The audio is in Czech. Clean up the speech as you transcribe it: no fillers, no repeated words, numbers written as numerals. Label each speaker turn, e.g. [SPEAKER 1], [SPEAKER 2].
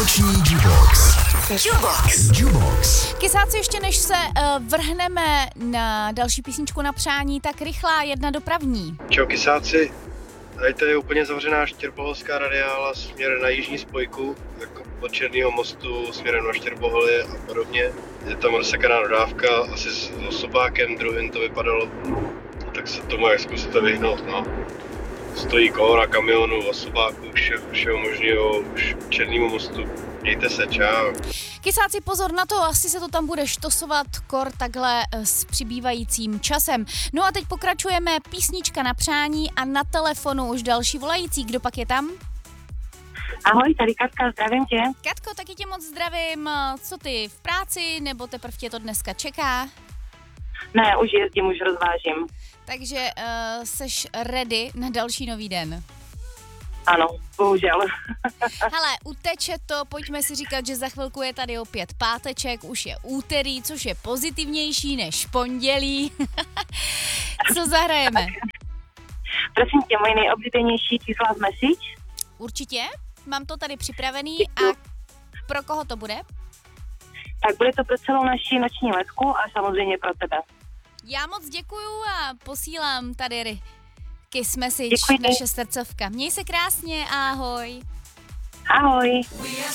[SPEAKER 1] Noční Jukebox. Jukebox.
[SPEAKER 2] Kysáci, ještě než se vrhneme na další písničku na přání, tak rychlá jedna dopravní.
[SPEAKER 3] Čau kysáci, tady je úplně zavřená Štěrboholská radiála směr na jižní spojku, jako od Černýho mostu směrem na Štěrboholy a podobně. Je tam rozsekaná dodávka, asi s osobákem druhým to vypadalo, tak se tomu jak zkusíte vyhnout, no. Stojí kolo na kamionu, osobáku, všeho možného, už Černýmu mostu. Mějte se, čau.
[SPEAKER 2] Kysáci, pozor na to, asi se to tam bude štosovat kor takhle s přibývajícím časem. No a teď pokračujeme, písnička na přání a na telefonu už další volající. Kdo pak je tam?
[SPEAKER 4] Ahoj, tady Katka, zdravím tě.
[SPEAKER 2] Katko, taky tě moc zdravím. Co ty, v práci, nebo teprve tě to dneska čeká?
[SPEAKER 4] Ne, už jezdím, už rozvážím.
[SPEAKER 2] Takže seš ready na další nový den?
[SPEAKER 4] Ano, bohužel.
[SPEAKER 2] Hele, uteče to, pojďme si říkat, že za chvilku je tady opět páteček, už je úterý, což je pozitivnější než pondělí. Co zahrajeme?
[SPEAKER 4] Prosím tě, moje nejoblíbenější čísla z Message.
[SPEAKER 2] Určitě, mám to tady připravený a pro koho to bude?
[SPEAKER 4] Tak bude to pro celou naši noční letku a samozřejmě pro tebe.
[SPEAKER 2] Já moc děkuju a posílám tady Kiss Message,
[SPEAKER 4] Děkuji.
[SPEAKER 2] naše srdcovka. Měj se krásně, ahoj.
[SPEAKER 4] Ahoj.
[SPEAKER 1] We are